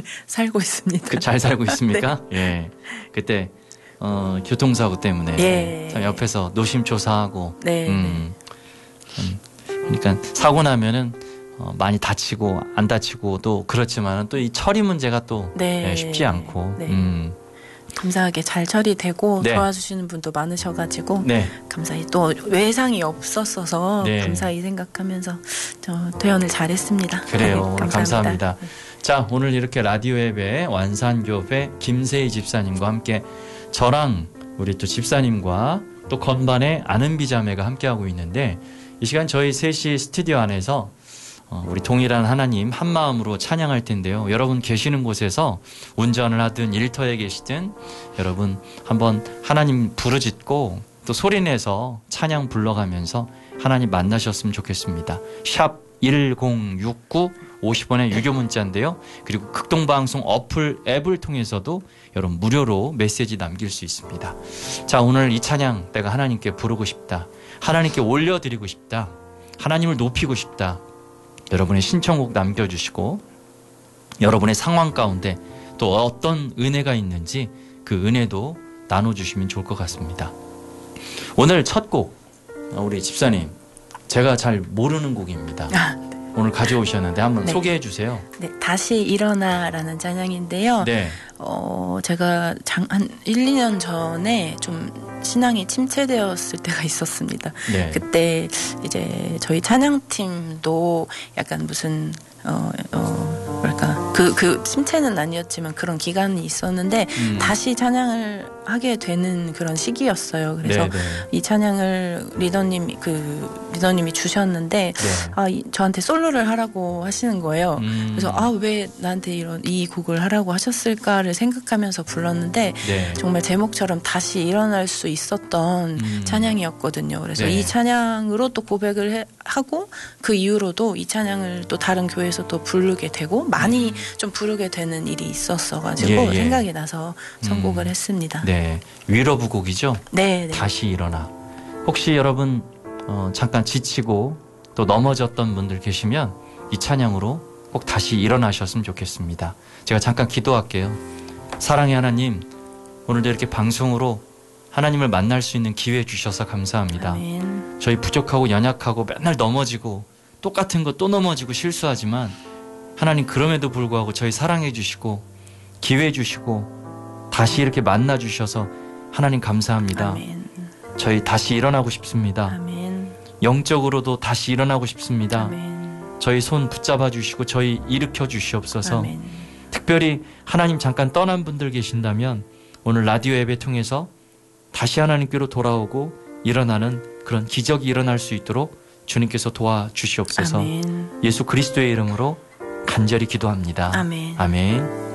살고 있습니다. 잘 살고 있습니까? 네. 예. 그때 교통사고 때문에 예. 참 옆에서 노심초사하고 네. 그러니까 사고 나면은 많이 다치고 안 다치고도 그렇지만은 또 이 처리 문제가 또 네. 쉽지 않고 네. 감사하게 잘 처리되고 네. 도와주시는 분도 많으셔가지고 네. 감사히 또 외상이 없었어서 네. 감사히 생각하면서 저 퇴원을 잘했습니다. 그래요. 네, 오늘 감사합니다. 자, 오늘 이렇게 라디오 앱의 완산교회 김세희 집사님과 함께 저랑 우리 또 집사님과 또 건반의 아는비 자매가 함께하고 있는데 이 시간 저희 셋이 스튜디오 안에서 우리 동일한 하나님 한 마음으로 찬양할 텐데요. 여러분 계시는 곳에서 운전을 하든 일터에 계시든 여러분 한번 하나님 부르짖고 또 소리내서 찬양 불러가면서 하나님 만나셨으면 좋겠습니다. 샵 1069 50원의 유료 문자인데요. 그리고 극동방송 어플 앱을 통해서도 여러분 무료로 메시지 남길 수 있습니다. 자, 오늘 이 찬양 내가 하나님께 부르고 싶다. 하나님께 올려드리고 싶다. 하나님을 높이고 싶다. 여러분의 신청곡 남겨주시고 여러분의 상황 가운데 또 어떤 은혜가 있는지 그 은혜도 나눠주시면 좋을 것 같습니다. 오늘 첫 곡 우리 집사님 제가 잘 모르는 곡입니다. 오늘 가져오셨는데 한번 네. 소개해 주세요. 네, 다시 일어나라는 찬양인데요. 네. 제가 한 1, 2년 전에 좀 신앙이 침체되었을 때가 있었습니다. 네. 그때 이제 저희 찬양팀도 약간 무슨 뭐랄까 그 침체는 아니었지만 그런 기간이 있었는데 다시 찬양을 하게 되는 그런 시기였어요. 그래서 네. 이 찬양을 리더님이 주셨는데 네. 저한테 솔로를 하라고 하시는 거예요. 그래서 왜 나한테 이 곡을 하라고 하셨을까를 생각하면서 불렀는데 네. 정말 제목처럼 다시 일어날 수 있었던 찬양이었거든요. 그래서 네. 이 찬양으로 또 고백을 하고 그 이후로도 이 찬양을 또 다른 교회에서 또 부르게 되고 많이 좀 부르게 되는 일이 있었어가지고 생각이 나서 선곡을 했습니다. 네, 위로부 곡이죠. 네. 다시 일어나. 혹시 여러분 잠깐 지치고 또 넘어졌던 분들 계시면 이 찬양으로 꼭 다시 일어나셨으면 좋겠습니다. 제가 잠깐 기도할게요. 사랑의 하나님, 오늘도 이렇게 방송으로 하나님을 만날 수 있는 기회 주셔서 감사합니다. 아멘. 저희 부족하고 연약하고 맨날 넘어지고 똑같은 거 또 넘어지고 실수하지만 하나님 그럼에도 불구하고 저희 사랑해 주시고 기회 주시고 다시 이렇게 만나 주셔서 하나님 감사합니다. 아멘. 저희 다시 일어나고 싶습니다. 아멘. 영적으로도 다시 일어나고 싶습니다. 아멘. 저희 손 붙잡아 주시고 저희 일으켜 주시옵소서. 아멘. 특별히 하나님 잠깐 떠난 분들 계신다면 오늘 라디오 앱을 통해서 다시 하나님께로 돌아오고 일어나는 그런 기적이 일어날 수 있도록 주님께서 도와주시옵소서. 아멘. 예수 그리스도의 이름으로 간절히 기도합니다. 아멘. 아멘.